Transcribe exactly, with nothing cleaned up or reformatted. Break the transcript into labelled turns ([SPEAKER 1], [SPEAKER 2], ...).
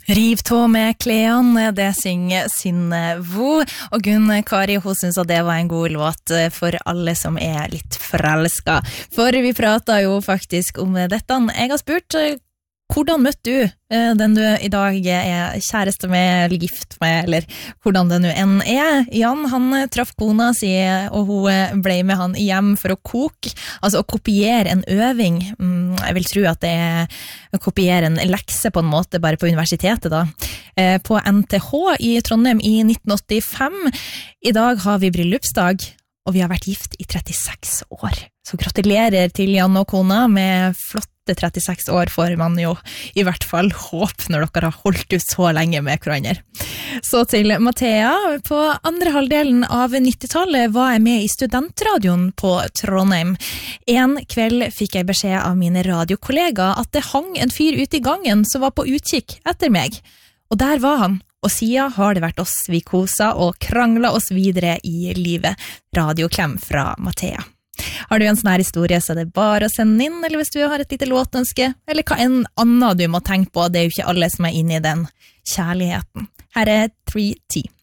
[SPEAKER 1] Riv tå med klærne, det synger Synnevo, og Gunn Kari, hun synes at det var en god låt for alle som er litt forelska. For vi pratet jo faktisk om dette. Jeg har spurt, hvordan møtte du den du i dag er kjæreste med, eller gift med, eller hvordan det nu enn er? Jan, han traff kona si, og hun ble med han hjem for å koke, altså å kopiere en øving. Jeg vil tro at det er å kopiere en lekse på en måte, bare på universitetet da. På N T H i Trondheim i nitten åttifem. I dag har vi bryllupsdag, og vi har vært gift i trettiseks år. Så gratulerer til Jan og kona med flotte trettiseks år, får man jo i hvert fall håp når dere har holdt ut så lenge med hverandre. Så til Mathea. På andre halvdelen av nittitallet var jeg med i studentradioen på Trondheim. En kveld fikk jeg beskjed av mine radiokollegaer at det hang en fyr ute i gangen som var på utkikk etter meg. Og der var han. Og siden har det vært oss vi kosa og krangla oss videre i livet. Radioklem fra Mathea. Har du en sånn her historie, så er det bare å sende inn, eller hvis du har et lite låtønske, eller hva en annen du må tenke på, det er jo ikke alle som er inne i den kjærligheten. Her er tre T.